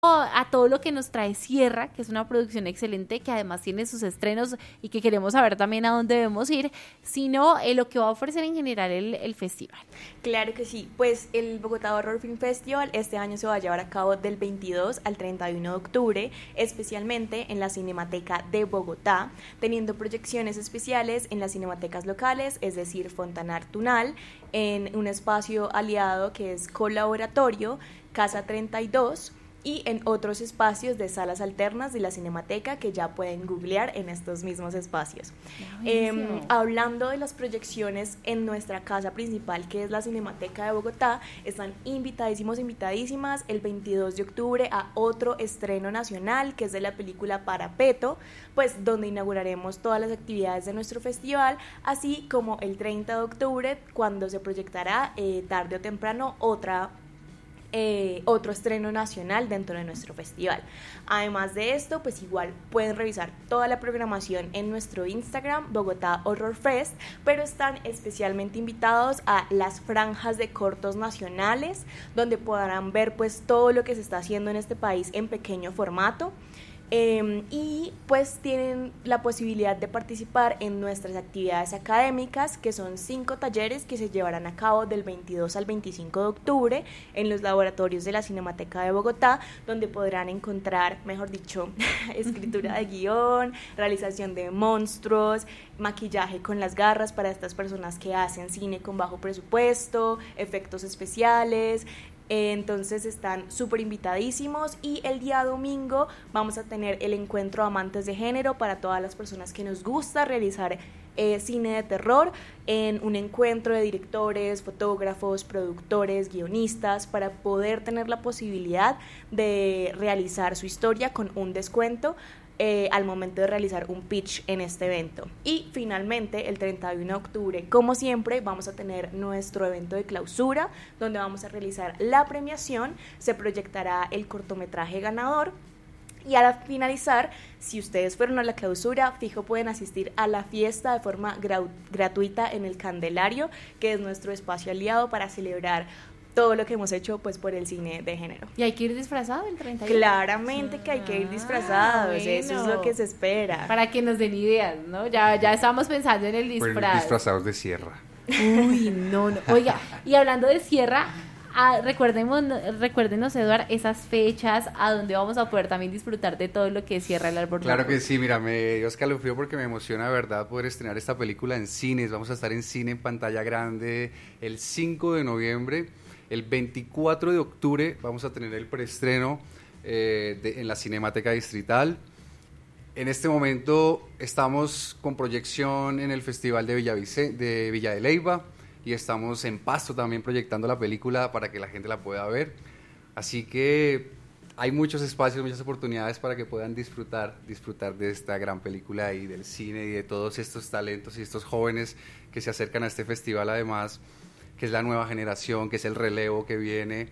a todo lo que nos trae Sierra, que es una producción excelente, que además tiene sus estrenos y que queremos saber también a dónde debemos ir, sino lo que va a ofrecer en general el festival. Claro que sí, pues el Bogotá Horror Film Festival este año se va a llevar a cabo del 22 al 31 de octubre, especialmente en la Cinemateca de Bogotá, teniendo proyecciones especiales en las cinematecas locales, es decir, Fontanar Tunal, en un espacio aliado que es Colaboratorio, Casa 32, y en otros espacios de salas alternas de la Cinemateca que ya pueden googlear en estos mismos espacios. Hablando de las proyecciones en nuestra casa principal, que es la Cinemateca de Bogotá, están invitadísimas el 22 de octubre a otro estreno nacional, que es de la película Parapeto, pues donde inauguraremos todas las actividades de nuestro festival, así como el 30 de octubre, cuando se proyectará tarde o temprano otro estreno nacional dentro de nuestro festival. Además de esto, pues igual pueden revisar toda la programación en nuestro Instagram, Bogotá Horror Fest, pero están especialmente invitados a las franjas de cortos nacionales, donde podrán ver pues todo lo que se está haciendo en este país en pequeño formato. Y pues tienen la posibilidad de participar en nuestras actividades académicas, que son 5 talleres que se llevarán a cabo del 22 al 25 de octubre en los laboratorios de la Cinemateca de Bogotá, donde podrán encontrar, mejor dicho, escritura de guión, realización de monstruos, maquillaje con las garras para estas personas que hacen cine con bajo presupuesto, efectos especiales. Entonces están súper invitadísimos, y el día domingo vamos a tener el encuentro Amantes de Género para todas las personas que nos gusta realizar cine de terror, en un encuentro de directores, fotógrafos, productores, guionistas, para poder tener la posibilidad de realizar su historia con un descuento al momento de realizar un pitch en este evento. Y finalmente el 31 de octubre, como siempre, vamos a tener nuestro evento de clausura, donde vamos a realizar la premiación, se proyectará el cortometraje ganador, y al finalizar, si ustedes fueron a la clausura, fijo pueden asistir a la fiesta de forma gratuita en el Candelario, que es nuestro espacio aliado para celebrar todo lo que hemos hecho pues por el cine de género. ¿Y hay que ir disfrazado el 31? Claramente que hay que ir disfrazados, bueno, eso es lo que se espera. Para que nos den ideas, ¿no? Ya estamos pensando en el disfraz. Pues disfrazados de Sierra. Uy, no. Oiga, y hablando de Sierra, recuérdenos, Eduard, esas fechas a donde vamos a poder también disfrutar de todo lo que Sierra el Árbol Rojo. Claro que sí, mira, me dio escalofrío porque me emociona, ¿verdad?, poder estrenar esta película en cines. Vamos a estar en cine en pantalla grande el 5 de noviembre. El 24 de octubre vamos a tener el preestreno en la Cinemateca Distrital. En este momento estamos con proyección en el Festival de Villa de Leyva, y estamos en Pasto también proyectando la película para que la gente la pueda ver. Así que hay muchos espacios, muchas oportunidades para que puedan disfrutar de esta gran película y del cine y de todos estos talentos y estos jóvenes que se acercan a este festival, además, que es la nueva generación, que es el relevo que viene,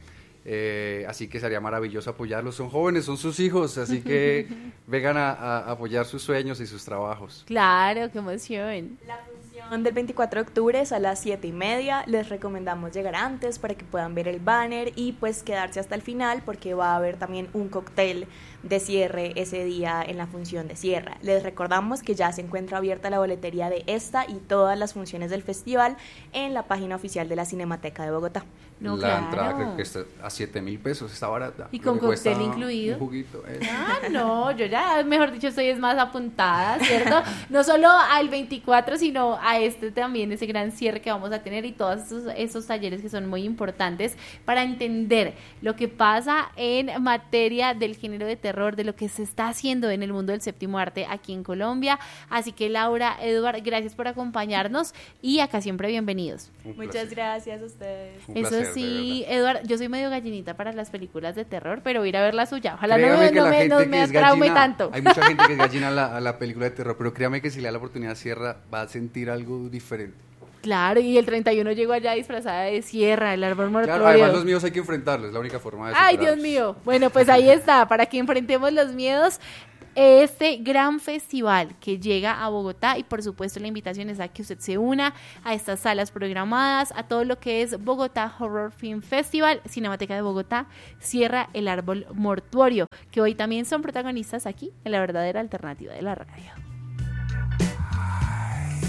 así que sería maravilloso apoyarlos. Son jóvenes, son sus hijos, así que vengan a apoyar sus sueños y sus trabajos. Claro, qué emoción. La función del 24 de octubre es a las 7:30, les recomendamos llegar antes para que puedan ver el banner y pues quedarse hasta el final, porque va a haber también un cóctel de cierre ese día en la función de cierre. Les recordamos que ya se encuentra abierta la boletería de esta y todas las funciones del festival en la página oficial de la Cinemateca de Bogotá. No, la claro. entrada creo que está a 7.000 pesos, está barata. ¿Y con cóctel incluido? Un juguito. No, yo ya, mejor dicho, estoy más apuntada, ¿cierto? No solo al 24, sino a este también, ese gran cierre que vamos a tener, y todos esos talleres que son muy importantes para entender lo que pasa en materia del género de terror, de lo que se está haciendo en el mundo del séptimo arte aquí en Colombia. Así que Laura, Eduard, gracias por acompañarnos, y acá siempre bienvenidos. Muchas gracias a ustedes. Un placer, sí, Eduard, yo soy medio gallinita para las películas de terror, pero voy a ir a ver la suya. Ojalá Créame no me traume tanto. Hay mucha gente que es gallina a la película de terror, pero créame que si le da la oportunidad a Sierra va a sentir algo diferente. Claro, y el 31 llego allá disfrazada de Sierra, el árbol mortuorio. Claro, además los miedos hay que enfrentarlos, es la única forma de Ay, superarlos. Dios mío. Bueno, pues ahí está, para que enfrentemos los miedos. este gran festival que llega a Bogotá, y por supuesto la invitación es a que usted se una a estas salas programadas, a todo lo que es Bogotá Horror Film Festival. Cinemateca de Bogotá cierra El Árbol Mortuorio, que hoy también son protagonistas aquí en la verdadera alternativa de la radio.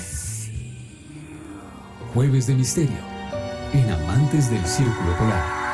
Jueves de Misterio en Amantes del Círculo Polar.